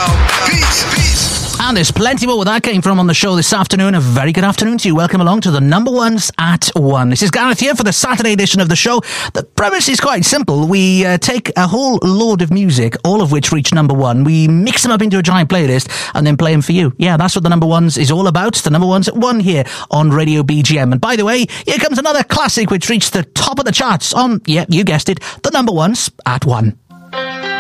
y'all. Peace. And there's plenty more where that came from on the show this afternoon. A very good afternoon to you. Welcome along to the number ones at 1. This is Gareth here for the Saturday edition of the show. The premise is quite simple. We take a whole load of music, all of which reach number 1. We mix them up into a giant playlist and then play them for you. Yeah, that's what the number ones is all about. The number ones at 1 here on Radio BGM. And by the way, here comes another classic which reached the top of the charts on, yeah, you guessed it, the number ones at 1.